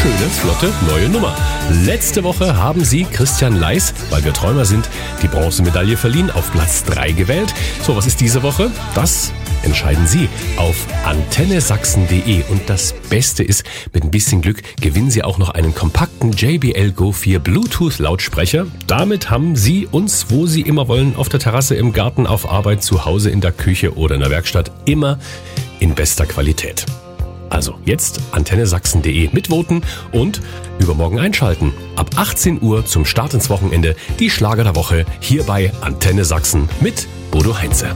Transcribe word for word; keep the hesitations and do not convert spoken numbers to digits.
schöne, flotte, neue Nummer. Letzte Woche haben sie Christian Leis, weil wir Träumer sind, die Bronzemedaille verliehen, auf Platz drei gewählt. So, was ist diese Woche? Das entscheiden Sie auf antenne sachsen punkt de. Und das Beste ist, mit ein bisschen Glück gewinnen Sie auch noch einen kompakten J B L Go vier Bluetooth-Lautsprecher. Damit haben Sie uns, wo Sie immer wollen, auf der Terrasse, im Garten, auf Arbeit, zu Hause, in der Küche oder in der Werkstatt, immer in bester Qualität. Also jetzt antenne sachsen punkt de mitvoten und übermorgen einschalten. Ab achtzehn Uhr zum Start ins Wochenende die Schlager der Woche hier bei Antenne Sachsen mit Bodo Heinze.